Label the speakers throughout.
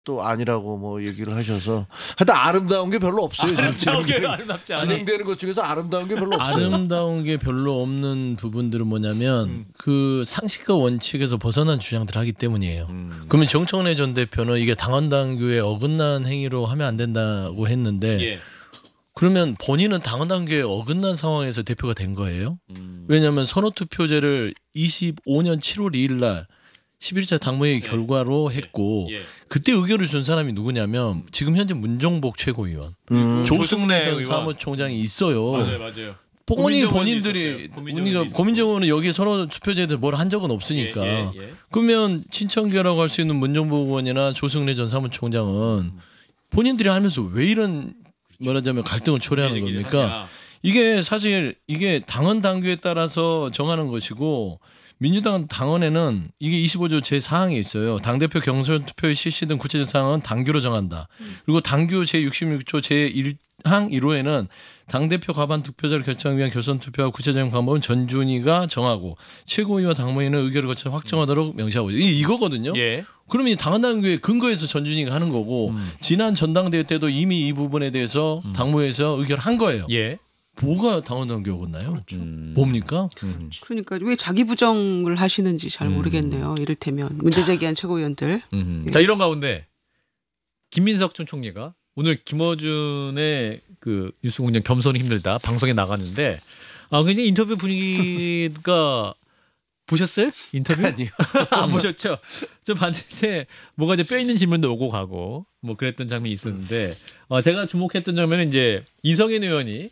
Speaker 1: 또 아니라고 뭐 얘기를 하셔서 하여튼 아름다운 게 별로 없어요.
Speaker 2: 아름다운 게 아름답지 않아.
Speaker 1: 진행되는 것 중에서 아름다운 게 별로 없어요.
Speaker 3: 아름다운 게 별로 없는 부분들은 뭐냐면 그 상식과 원칙에서 벗어난 주장들을 하기 때문이에요. 그러면 정청래 전 대표는 이게 당헌당규에 어긋난 행위로 하면 안 된다고 했는데
Speaker 2: 예.
Speaker 3: 그러면 본인은 당헌당규에 어긋난 상황에서 대표가 된 거예요. 왜냐하면 선호투표제를 25년 7월 2일 날 11차 당무회의 결과로 했고
Speaker 2: 예.
Speaker 3: 그때 의결을 준 사람이 누구냐면 지금 현재 문종복 최고위원, 조승래 전 사무총장이 있어요.
Speaker 2: 맞아요.
Speaker 3: 본인들이 고민정원은 여기 선호투표제들 뭘 한 적은 없으니까
Speaker 2: 예.
Speaker 3: 그러면 친청계라고 할 수 있는 문종복 의원이나 조승래 전 사무총장은 본인들이 하면서 왜 이런 말하자면 갈등을 초래하는 겁니까? 이게 사실 이게 당헌 당규에 따라서 정하는 것이고 민주당 당헌에는 이게 25조 제4항에 있어요. 당대표 경선 투표의 실시 등 구체적 사항은 당규로 정한다. 그리고 당규 제66조 제1항 1호에는 당대표 과반 득표자를 결정하기 위한 결선 투표와 구체적인 방법은 전준희가 정하고 최고위와 당무위는 의결을 거쳐 확정하도록 명시하고 이거거든요.
Speaker 2: 예.
Speaker 3: 그러면 이 당헌당규에 근거해서 전준희가 하는 거고 지난 전당대회 때도 이미 이 부분에 대해서 당무회에서 의결한 거예요.
Speaker 2: 예.
Speaker 3: 뭐가 당헌당규 어긋나요? 뭡니까?
Speaker 4: 그러니까 왜 자기 부정을 하시는지 잘 모르겠네요. 이를테면 문제 제기한 최고위원들.
Speaker 2: 자 이런 가운데 김민석 전 총리가 오늘 김어준의 그 뉴스공장 겸손이 힘들다 방송에 나갔는데 굉장히 인터뷰 분위기가 보셨어요? 인터뷰?
Speaker 1: 아니요.
Speaker 2: 안 보셨죠? 저 봤는데 뭐가 이제 뼈 있는 질문도 오고 가고 뭐 그랬던 장면이 있었는데 제가 주목했던 장면은 이제 이성인 의원이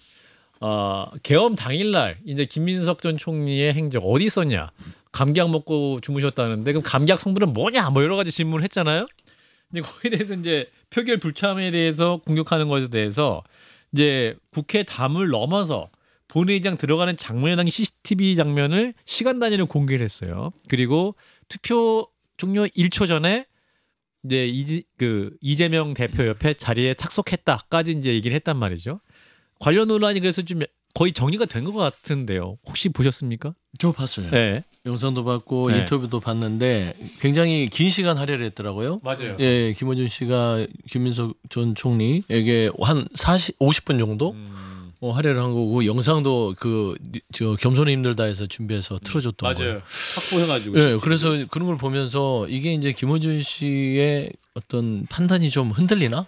Speaker 2: 계엄 당일날 이제 김민석 전 총리의 행적 어디 있었냐? 감기약 먹고 주무셨다는데 그럼 감기약 성분은 뭐냐? 뭐 여러 가지 질문을 했잖아요. 근데 거기에 대해서 이제 표결 불참에 대해서 공격하는 것에 대해서 이제 국회 담을 넘어서 본회의장 들어가는 장면당 CCTV 장면을 시간 단위로 공개를 했어요. 그리고 투표 종료 1초 전에 이제 이재명 대표 옆에 자리에 착석했다까지 이제 얘기를 했단 말이죠. 관련 논란이 그래서 좀 거의 정리가 된 것 같은데요. 혹시 보셨습니까?
Speaker 3: 저 봤어요.
Speaker 2: 네.
Speaker 3: 영상도 봤고
Speaker 2: 네.
Speaker 3: 인터뷰도 봤는데 굉장히 긴 시간 할애를 했더라고요.
Speaker 2: 맞아요.
Speaker 3: 예, 김어준 씨가 김민석 전 총리에게 한 50분 정도 할애를 한 거고 영상도 저 겸손히 힘들다 해서 준비해서 틀어줬던 거예요.
Speaker 2: 맞아요. 확보해가지고.
Speaker 3: 예, 그래서 그런 걸 보면서 이게 이제 김어준 씨의 어떤 판단이 좀 흔들리나?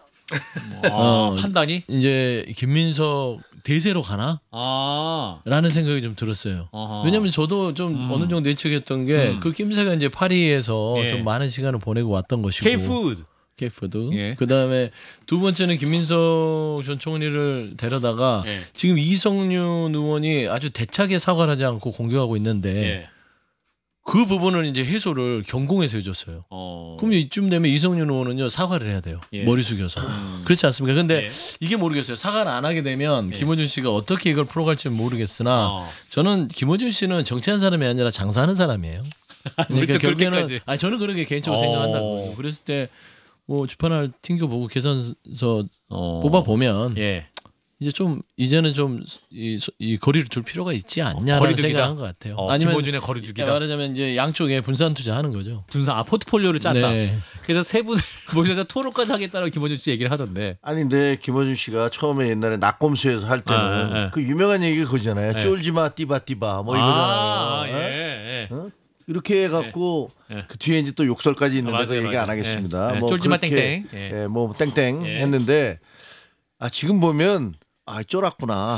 Speaker 2: 판단이?
Speaker 3: 이제 김민석 대세로 가나? 라는 생각이 좀 들었어요. 왜냐면 저도 좀 어느 정도 예측했던 게 그 김새가 이제 파리에서
Speaker 2: 예.
Speaker 3: 좀 많은 시간을 보내고 왔던 것이고 K푸드.
Speaker 2: 예.
Speaker 3: 그다음에 두 번째는 김민석 전 총리를 데려다가
Speaker 2: 예.
Speaker 3: 지금 이성윤 의원이 아주 대차게 사과를 하지 않고 공격하고 있는데
Speaker 2: 예.
Speaker 3: 그 부분을 이제 해소를 경공에서 해줬어요. 그럼 이쯤 되면 이성윤 의원은요 사과를 해야 돼요.
Speaker 2: 예.
Speaker 3: 머리 숙여서. 그렇지 않습니까? 근데
Speaker 2: 예.
Speaker 3: 이게 모르겠어요. 사과를 안 하게 되면 김어준 씨가 어떻게 이걸 풀어갈지는 모르겠으나 저는 김어준 씨는 정치하는 사람이 아니라 장사하는 사람이에요. 그러니까 결국에는 저는 그렇게 개인적으로 생각한다고. 그랬을 때 뭐 주판을 튕겨보고 계산서 뽑아보면 이제 이제는 좀 이 거리를 둘 필요가 있지 않냐라는 생각을 한 것 같아요. 아니면
Speaker 2: 김어준의 거리두기다.
Speaker 3: 말하자면 이제 양쪽에 분산 투자하는 거죠.
Speaker 2: 포트폴리오를 짰다.
Speaker 3: 네.
Speaker 2: 그래서 세 분을 모셔서 토론까지 하겠다고 김어준 씨 얘기를 하던데.
Speaker 1: 아니 근데 김어준 씨가 처음에 옛날에 낙검수에서 할 때는 그 유명한 얘기가 그거잖아요. 쫄지마 띠바띠바 뭐 이거잖아요. 이렇게 해갖고 그 뒤에 이제 또 욕설까지 있는데 그 얘기 안 하겠습니다. 뭐
Speaker 2: 쫄지마
Speaker 1: 그렇게,
Speaker 2: 땡땡.
Speaker 1: 뭐 땡땡 했는데 지금 보면 쫄았구나.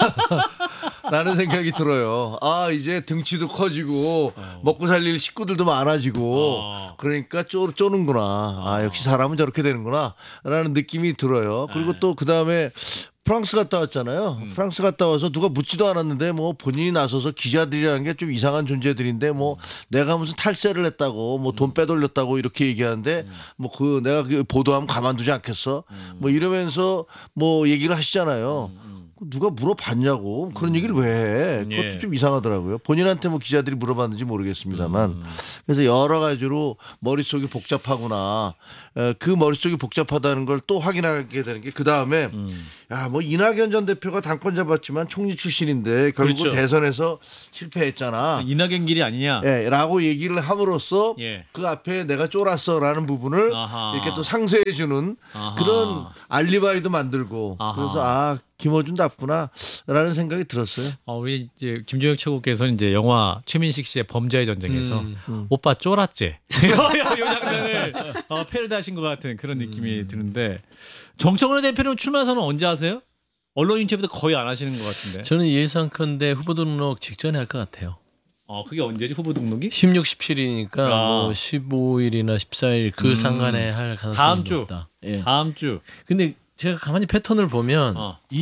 Speaker 1: 라는 생각이 들어요. 이제 등치도 커지고 먹고 살릴 식구들도 많아지고 그러니까 쪼는구나. 역시 사람은 저렇게 되는구나. 라는 느낌이 들어요. 그리고 또 그다음에 프랑스 갔다 왔잖아요. 프랑스 갔다 와서 누가 묻지도 않았는데 뭐 본인이 나서서 기자들이라는 게 좀 이상한 존재들인데 뭐 내가 무슨 탈세를 했다고 뭐 돈 빼돌렸다고 이렇게 얘기하는데 뭐 내가 그 보도하면 가만두지 않겠어. 뭐 이러면서 뭐 얘기를 하시잖아요. 누가 물어봤냐고 그런 얘기를 왜 해? 그것도 좀 이상하더라고요. 본인한테 뭐 기자들이 물어봤는지 모르겠습니다만 그래서 여러 가지로 머릿속이 복잡하구나. 그 머릿속이 복잡하다는 걸 또 확인하게 되는 게 그다음에 뭐 이낙연 전 대표가 당권 잡았지만 총리 출신인데 결국
Speaker 2: 그렇죠.
Speaker 1: 대선에서 실패했잖아.
Speaker 2: 이낙연 길이 아니냐.
Speaker 1: 예, 라고 얘기를 함으로써
Speaker 2: 예.
Speaker 1: 그 앞에 내가 쫄았어라는 부분을
Speaker 2: 아하.
Speaker 1: 이렇게 또 상쇄해주는
Speaker 2: 아하.
Speaker 1: 그런 알리바이도 만들고
Speaker 2: 아하.
Speaker 1: 그래서 김어준답구나라는 생각이 들었어요.
Speaker 2: 우리 이제 김종혁 최고께서는 이제 영화 최민식 씨의 범죄의 전쟁에서 오빠 쫄았지. 이 장면을 패러디하신 것 같은 그런 느낌이 드는데 정청래 대표는 출마 선언 언제 하세요? 언론 인터뷰도 거의 안 하시는 것 같은데.
Speaker 3: 저는 예상컨대 후보 등록 직전에 할 것 같아요.
Speaker 2: 그게 언제지 후보 등록이?
Speaker 3: 16, 17이니까 뭐 15일이나 14일 그 상간에 할 가능성이
Speaker 2: 다음 주.
Speaker 3: 높다. 예.
Speaker 2: 다음 주.
Speaker 3: 근데 제가 가만히 패턴을 보면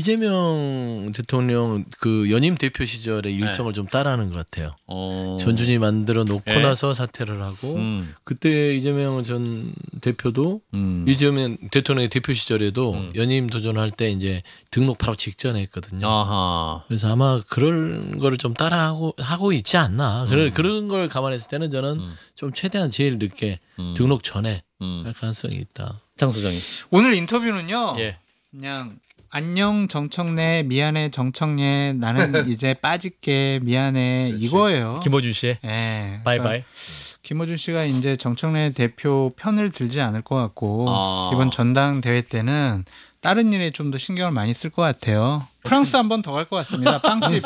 Speaker 3: 이재명 대통령 그 연임 대표 시절의 일정을 좀 따라하는 것 같아요. 전준이 만들어 놓고
Speaker 2: 네.
Speaker 3: 나서 사퇴를 하고 그때 이재명 전 대표도 이재명 대통령의 대표 시절에도 연임 도전할 때 이제 등록 바로 직전에 했거든요.
Speaker 2: 아하.
Speaker 3: 그래서 아마 그런 거를 좀 하고 있지 않나. 그런 걸 감안했을 때는 저는 좀 최대한 제일 늦게 등록 전에 할 가능성이 있다.
Speaker 2: 장 소장이.
Speaker 5: 오늘 인터뷰는요.
Speaker 2: 예.
Speaker 5: 그냥 안녕 정청래 미안해 정청래 나는 이제 빠질게 미안해 이거예요.
Speaker 2: 김어준 씨의
Speaker 5: 예.
Speaker 2: 바이바이.
Speaker 5: 김어준 씨가 이제 정청래 대표 편을 들지 않을 것 같고 이번 전당대회 때는 다른 일에 좀 더 신경을 많이 쓸 것 같아요. 프랑스 한 번 더 갈 것 같습니다. 빵집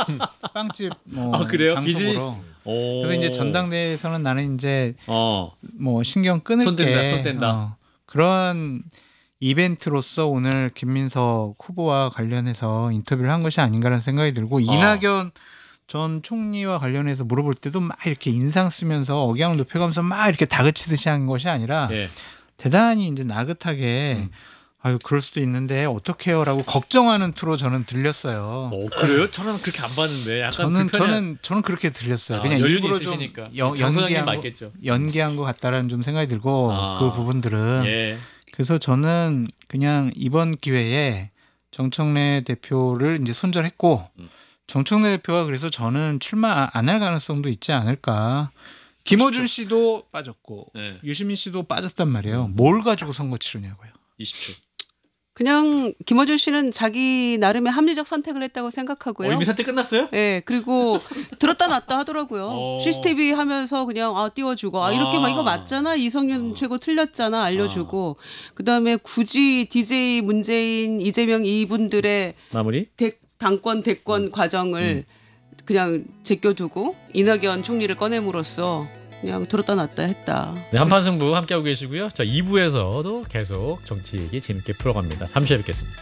Speaker 5: 뭐
Speaker 2: 그래요?
Speaker 5: 장소
Speaker 2: 비즈니스.
Speaker 5: 보러. 그래서 이제 전당대회에서는 나는 이제 뭐 신경 끊을게.
Speaker 2: 손 뗀다.
Speaker 5: 그런 이벤트로서 오늘 김민석 후보와 관련해서 인터뷰를 한 것이 아닌가라는 생각이 들고 이낙연 전 총리와 관련해서 물어볼 때도 막 이렇게 인상 쓰면서 억양을 높여가면서 막 이렇게 다그치듯이 한 것이 아니라
Speaker 2: 예.
Speaker 5: 대단히 이제 나긋하게 아유 그럴 수도 있는데 어떡해요라고 걱정하는 투로 저는 들렸어요.
Speaker 2: 그래요? 저는 그렇게 안 봤는데 약간
Speaker 5: 저는 그렇게 들렸어요. 그냥
Speaker 2: 연륜이
Speaker 5: 일부러 좀
Speaker 2: 있으시니까. 장 소장님 맞겠죠.
Speaker 5: 연기한 것 같다라는 좀 생각이 들고 그 부분들은
Speaker 2: 예.
Speaker 5: 그래서 저는 그냥 이번 기회에 정청래 대표를 이제 손절했고 정청래 대표가 그래서 저는 출마 안 할 가능성도 있지 않을까. 김어준 씨도 빠졌고
Speaker 2: 네.
Speaker 5: 유시민 씨도 빠졌단 말이에요. 뭘 가지고 선거 치르냐고요.
Speaker 2: 20초.
Speaker 4: 그냥 김어준 씨는 자기 나름의 합리적 선택을 했다고 생각하고요.
Speaker 2: 이미 사태 끝났어요?
Speaker 4: 네, 그리고 들었다 놨다 하더라고요. CCTV 하면서 그냥 띄워주고 이렇게 막 이거 맞잖아 이성윤 최고 틀렸잖아 알려주고 그다음에 굳이 DJ 문재인 이재명 이분들의
Speaker 2: 마무리.
Speaker 4: 당권 대권 과정을 그냥 제껴두고 이낙연 총리를 꺼냄으로써 그냥 들었다 놨다 했다.
Speaker 2: 네, 한판 승부 함께하고 계시고요. 자, 2부에서도 계속 정치 얘기 재밌게 풀어갑니다. 3시에 뵙겠습니다.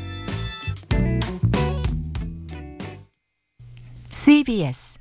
Speaker 6: CBS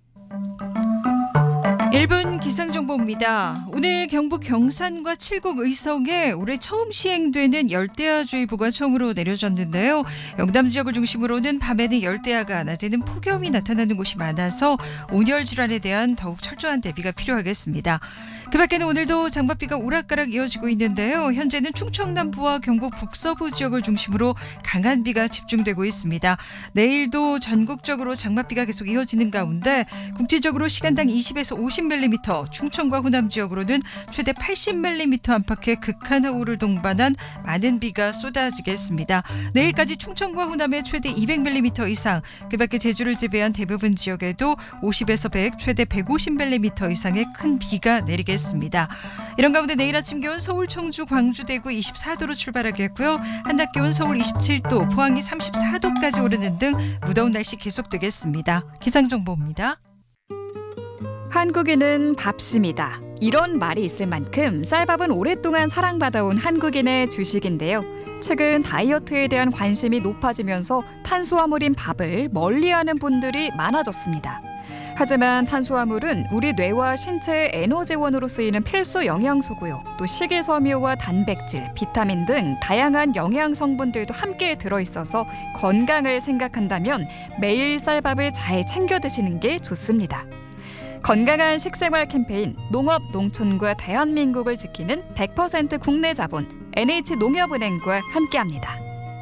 Speaker 6: 1분 기상정보입니다. 오늘 경북 경산과 칠곡 의성에 올해 처음 시행되는 열대야주의보가 처음으로 내려졌는데요. 영남 지역을 중심으로는 밤에는 열대야가 낮에는 폭염이 나타나는 곳이 많아서 온열 질환에 대한 더욱 철저한 대비가 필요하겠습니다. 그 밖에는 오늘도 장맛비가 오락가락 이어지고 있는데요. 현재는 충청 남부와 경북 북서부 지역을 중심으로 강한 비가 집중되고 있습니다. 내일도 전국적으로 장맛비가 계속 이어지는 가운데 국지적으로 시간당 20에서 50mm, 충청과 호남 지역으로는 최대 80mm 안팎의 극한하우를 동반한 많은 비가 쏟아지겠습니다. 내일까지 충청과 호남에 최대 200mm 이상, 그 밖에 제주를 제외한 대부분 지역에도 50에서 100, 최대 150mm 이상의 큰 비가 내리겠습니다. 이런 가운데 내일 아침 기온 서울, 청주, 광주, 대구 24도로 출발하겠고요. 한낮 기온 서울 27도, 포항이 34도까지 오르는 등 무더운 날씨 계속되겠습니다. 기상정보입니다.
Speaker 7: 한국인은 밥심이다. 이런 말이 있을 만큼 쌀밥은 오랫동안 사랑받아온 한국인의 주식인데요. 최근 다이어트에 대한 관심이 높아지면서 탄수화물인 밥을 멀리하는 분들이 많아졌습니다. 하지만 탄수화물은 우리 뇌와 신체의 에너지원으로 쓰이는 필수 영양소고요. 또 식이섬유와 단백질, 비타민 등 다양한 영양 성분들도 함께 들어있어서 건강을 생각한다면 매일 쌀밥을 잘 챙겨 드시는 게 좋습니다. 건강한 식생활 캠페인 농업, 농촌과 대한민국을 지키는 100% 국내 자본 NH농협은행과 함께합니다.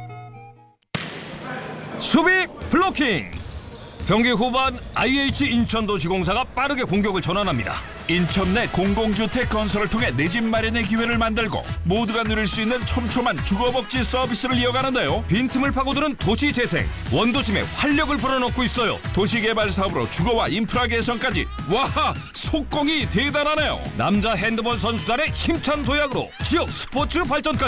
Speaker 8: 수비 블로킹. 경기 후반 IH 인천도시공사가 빠르게 공격을 전환합니다. 인천 내 공공주택 건설을 통해 내 집 마련의 기회를 만들고 모두가 누릴 수 있는 촘촘한 주거복지 서비스를 이어가는데요.
Speaker 9: 빈틈을 파고드는 도시재생, 원도심에 활력을 불어넣고 있어요.
Speaker 8: 도시개발 사업으로 주거와 인프라 개선까지 와 속공이 대단하네요.
Speaker 9: 남자 핸드볼 선수단의 힘찬 도약으로 지역 스포츠 발전까지